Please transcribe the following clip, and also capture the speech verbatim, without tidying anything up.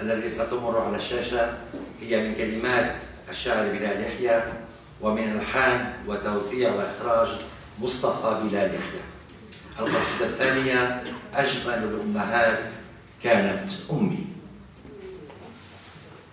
الذي ستمر على الشاشة هي من كلمات الشاعر بلال يحيى ومن ألحان وتوزيع وإخراج مصطفى بلال يحيى. القصيدة الثانية: أجمل الأمهات كانت أمي.